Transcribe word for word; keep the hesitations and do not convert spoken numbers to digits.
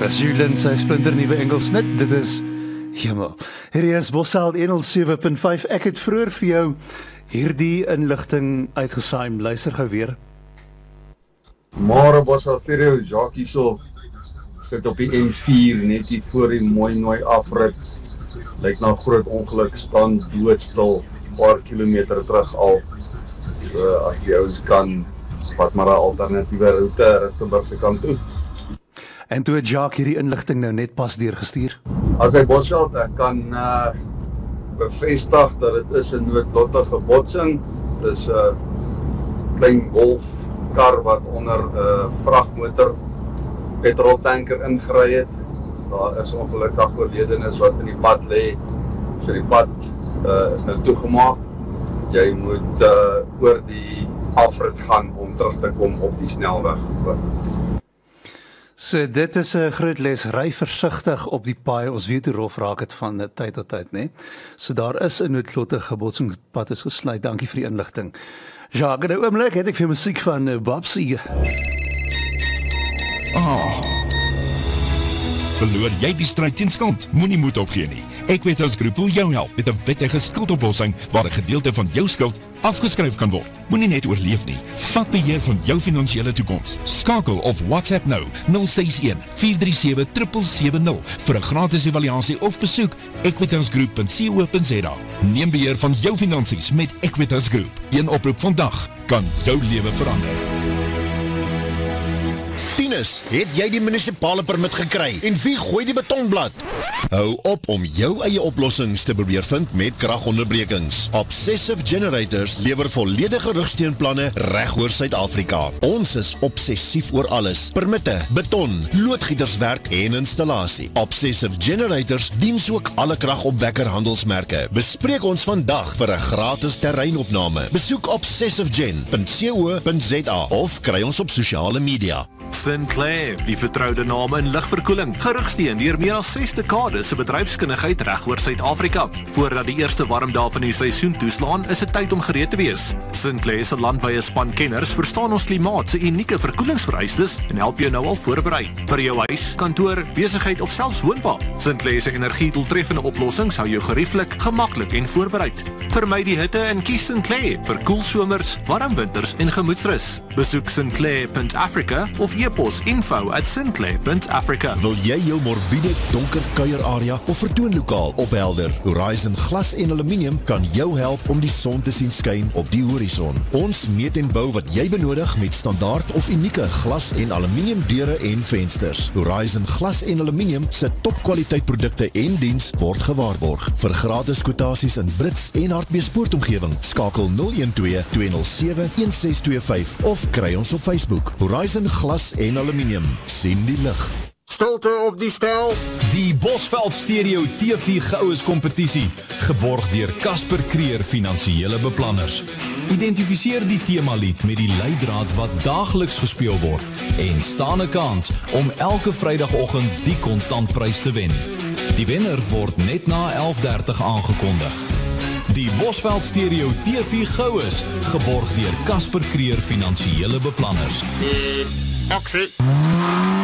As Julen sy splinternuwe Engelsnit, dit is hemel. Hierdie is Bossveld honderd sewe punt vyf. Ek het vroeër vir jou hierdie inligting uitgesaai. Luister gou weer. Môre Bossveld stereo, Jacques so sit op die N vier net hier voor die mooi nooi afrit. Lyk na groot ongeluk, staan doodstil, paar kilometer terug al. So as die ouens kan, vat maar 'n alternatiewe roete Rustenburg se kant toe. En toe het Jacques hierdie inligting nou net pas deurgestuur. As hy Bossveld, ek kan uh, bevestig dat dit is 'n noodlottige botsing. Dit is 'n uh, klein golfkar wat onder 'n uh, vragmotor petroltanker ingery het. Daar is ongelukkig oorledenes wat in die pad lê. So die pad uh, is nou toegemaak. Jy moet uh, oor die afrit gaan om terug te kom op die snelweg. So dit is 'n groot les, ry versigtig op die paai. Ons weet hoe rof raak dit van tyd tot tyd, né? So daar is 'n noodlottige botsingspad is gesluit. Dankie vir die inligting. Ja, in 'n oomblik het ek vir musiek van uh, Babsie. Ah. Verloor jy die stryd teen skuld? Moenie moed opgee nie. Equitas Groep wil jou help met 'n wettige skuldoplossing waar 'n gedeelte van jou skuld afgeskryf kan word. Moenie net oorleef nie. Vat beheer van jou finansiële toekoms. Skakel of WhatsApp nou nul ses een vier drie sewe sewe sewe nul vir 'n gratis evaluasie of besoek equitas group punt co punt za. Neem beheer van jou finansies met Equitas Groep. Een oproep vandag kan jou lewe verander. Tinus, het jy die munisipale permit gekry en wie gooi die betonblad? Hou op om jou eie oplossings te probeer vind met kragonderbrekings. Obsessive Generators lewer volledige rugsteunplanne reg oor Suid-Afrika. Ons is obsessief oor alles: permitte, beton, loodgieterswerk en installasie. Obsessive Generators dien ook alle kragopwekker handelsmerke. Bespreek ons vandag vir 'n gratis terreinopname. Besoek obsessive gen punt co punt za of kry ons op sosiale media. Sinclair, die vertroude naam in ligverkoeling, gerugsteun deur meer as ses dekades se bedryfskundigheid reg oor Suid-Afrika. Voordat die eerste warm dae van die seisoen toeslaan, is dit tyd om gereed te wees. Sinclair se landwyse span kenners verstaan ons klimaat se unieke verkoelingsvereistes en help jou nou al voorberei vir jou huis, kantoor, besigheid of selfs woonwa. Sinclair se energiedoeltreffende oplossings hou jou gerieflik, gemaklik en voorbereid. Vermy die hitte en kies Sinclair vir koel somers, warm winters en gemoedsrus. Besoek sinclair punt africa of e-pos info at sinclair punt africa. Wil jy jou morbiede donker kuierarea of vertoonlokaal ophelder? Horizon Glas en Aluminium kan jou help om die son te sien skyn op die horison. Ons meet en bou wat jy benodig met standaard of unieke glas en aluminium deure en vensters. Horizon Glas en Aluminium se topkwaliteit produkte en diens word gewaarborg. Vir gratis kwotasies in Brits en Hartbeespoortomgewing, skakel nul een twee twee nul sewe een ses twee vyf of kry ons op Facebook. Horizon Glas en Aluminium, sien die lig. Stilte op die stel. Die Bossveld Stereo T V Goues kompetisie, geborg deur Casper Creer Finansiële Beplanners. Identifiseer die temalied met die leidraad wat daagliks gespeel word en staan 'n kans om elke Vrydagoggend die kontantprys te wen. Die wenner word net na elf dertig aangekondig. Die Bossveld Stereo T V Goues, geborg deur Casper Creer Finansiële Beplanners. Uh, Aksie.